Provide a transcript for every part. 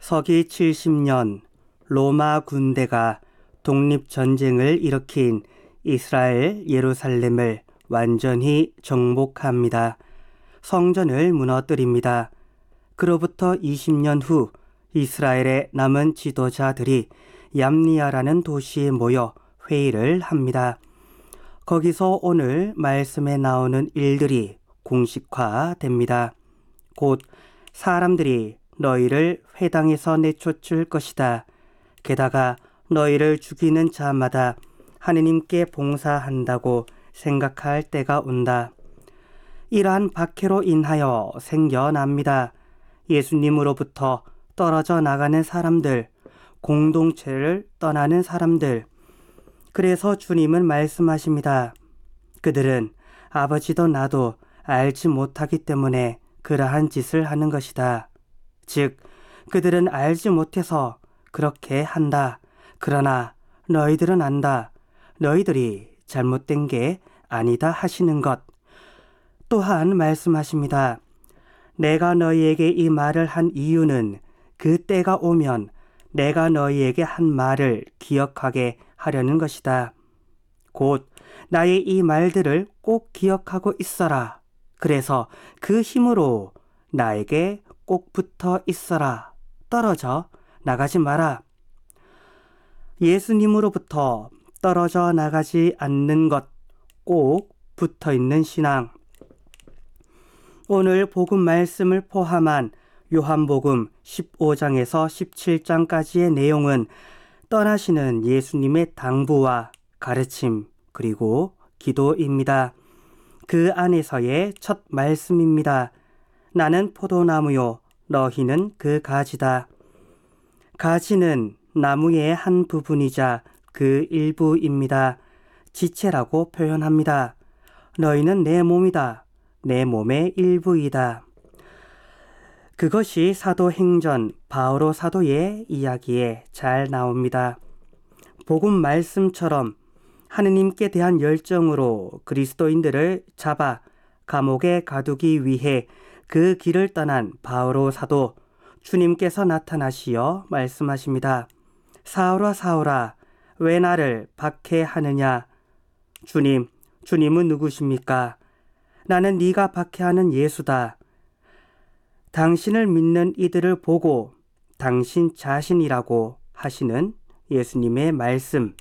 서기 70년 로마 군대가 독립전쟁을 일으킨 이스라엘 예루살렘을 완전히 정복합니다. 성전을 무너뜨립니다. 그로부터 20년 후 이스라엘의 남은 지도자들이 얌니아라는 도시에 모여 회의를 합니다. 거기서 오늘 말씀에 나오는 일들이 공식화됩니다. 곧 사람들이 너희를 회당에서 내쫓을 것이다. 게다가 너희를 죽이는 자마다 하느님께 봉사한다고 생각할 때가 온다. 이러한 박해로 인하여 생겨납니다. 예수님으로부터 떨어져 나가는 사람들, 공동체를 떠나는 사람들. 그래서 주님은 말씀하십니다. 그들은 아버지도 나도 알지 못하기 때문에 그러한 짓을 하는 것이다. 즉, 그들은 알지 못해서 그렇게 한다. 그러나 너희들은 안다. 너희들이 잘못된 게 아니다 하시는 것. 또한 말씀하십니다. 내가 너희에게 이 말을 한 이유는 그 때가 오면 내가 너희에게 한 말을 기억하게 하려는 것이다. 곧 나의 이 말들을 꼭 기억하고 있어라. 그래서 그 힘으로 나에게 꼭 붙어 있어라. 떨어져 나가지 마라. 예수님으로부터 떨어져 나가지 않는 것, 꼭 붙어 있는 신앙. 오늘 복음 말씀을 포함한 요한복음 15장에서 17장까지의 내용은 떠나시는 예수님의 당부와 가르침 그리고 기도입니다. 그 안에서의 첫 말씀입니다. 나는 포도나무요, 너희는 그 가지다. 가지는 나무의 한 부분이자 그 일부입니다. 지체라고 표현합니다. 너희는 내 몸이다. 내 몸의 일부이다. 그것이 사도행전 바오로 사도의 이야기에 잘 나옵니다. 복음 말씀처럼 하느님께 대한 열정으로 그리스도인들을 잡아 감옥에 가두기 위해 그 길을 떠난 바오로 사도, 주님께서 나타나시어 말씀하십니다. 사울아 사울아 왜 나를 박해하느냐? 주님은 누구십니까? 나는 네가 박해하는 예수다. 당신을 믿는 이들을 보고 당신 자신이라고 하시는 예수님의 말씀.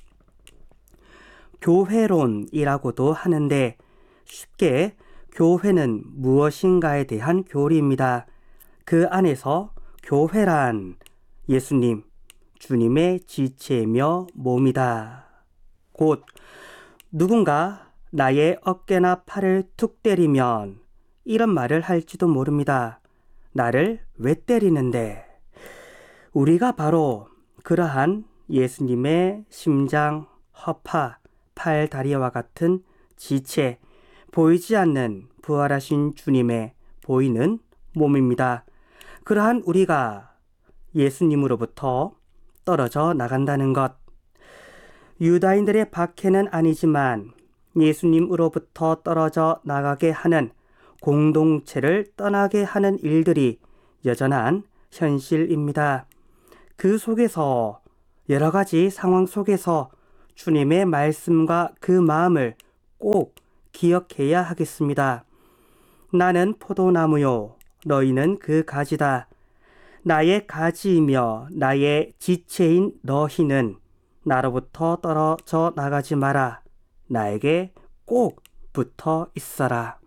교회론이라고도 하는데 쉽게 교회는 무엇인가에 대한 교리입니다. 그 안에서 교회란 예수님, 주님의 지체며 몸이다. 곧 누군가 나의 어깨나 팔을 툭 때리면 이런 말을 할지도 모릅니다. 나를 왜 때리는데? 우리가 바로 그러한 예수님의 심장, 허파, 팔, 다리와 같은 지체, 보이지 않는 부활하신 주님의 보이는 몸입니다. 그러한 우리가 예수님으로부터 떨어져 나간다는 것. 유다인들의 박해는 아니지만 예수님으로부터 떨어져 나가게 하는 공동체를 떠나게 하는 일들이 여전한 현실입니다. 그 속에서 여러 가지 상황 속에서 주님의 말씀과 그 마음을 꼭 기억해야 하겠습니다. 나는 포도나무요, 너희는 그 가지다. 나의 가지이며 나의 지체인 너희는 나로부터 떨어져 나가지 마라. 나에게 꼭 붙어 있어라.